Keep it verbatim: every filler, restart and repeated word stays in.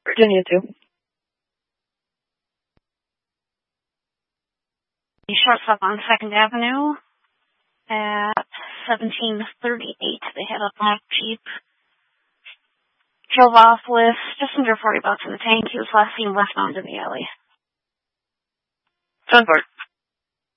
Virginia too. He shows up on Second Avenue at seventeen thirty-eight. They had a black Jeep. Drove off with just under forty bucks in the tank. He was last seen westbound in the alley. Ten four.